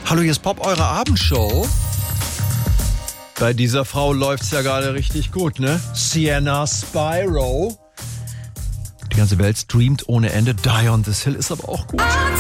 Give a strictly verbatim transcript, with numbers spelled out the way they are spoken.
Hallo, hier ist Pop, eure Abendshow. Bei dieser Frau läuft's ja gerade richtig gut, ne? Sienna Spyro. Die ganze Welt streamt ohne Ende. Die on this Hill ist aber auch gut.